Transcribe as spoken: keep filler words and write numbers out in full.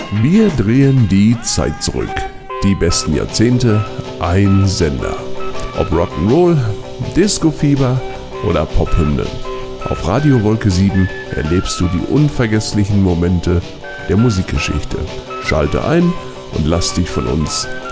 Wir drehen die Zeit zurück. Die besten Jahrzehnte, ein Sender. Ob Rock'n'Roll, Disco-Fieber oder Pophymnen. Auf Radio Wolke sieben erlebst du die unvergesslichen Momente der Musikgeschichte. Schalte ein und lass dich von uns